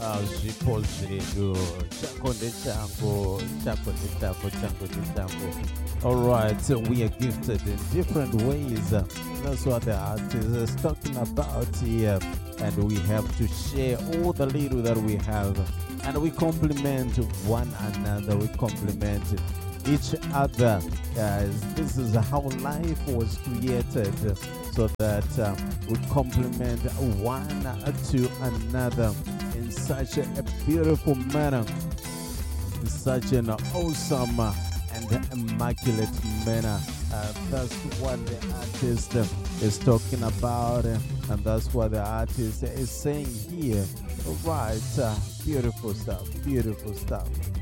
Zipo zetu chako ndi changu, chako ndi chako, changu ndi changu. Alright, so we are gifted in different ways. That's what the artist is talking about here. And we have to share all the little that we have. And we complement one another. We complement each other. Guys, this is how life was created. So that we complement one to another in such a beautiful manner, in such an awesome and immaculate manner. That's what the artist is talking about, and that's what the artist is saying here. All right, beautiful stuff, beautiful stuff.